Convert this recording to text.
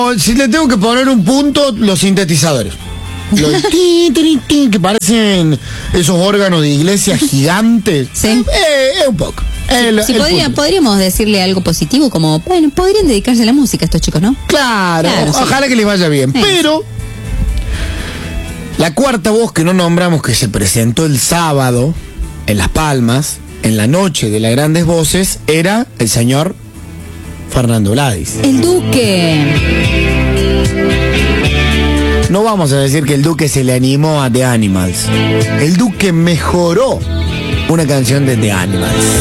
Pero si le tengo que poner un punto, los sintetizadores. Los tin, tin, tin, que parecen esos órganos de iglesia gigantes. Sí. Un poco. Podríamos decirle algo positivo, como, bueno, podrían dedicarse a la música estos chicos, ¿no? Claro, ojalá sí, que les vaya bien. Sí. Pero la cuarta voz que no nombramos, que se presentó el sábado en Las Palmas, en la noche de las grandes voces, era el señor Fernando Gladys. El Duque. No vamos a decir que el Duque se le animó a The Animals. El Duque mejoró una canción de The Animals.